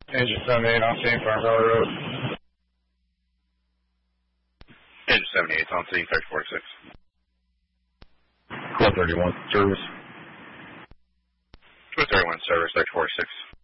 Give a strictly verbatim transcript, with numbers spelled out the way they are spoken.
Engine seventy-eight on scene, Farm Valley Road. Engine seventy-eight on scene, thirty forty-six. twelve thirty-one, service. twelve thirty-one, service, thirty forty-six.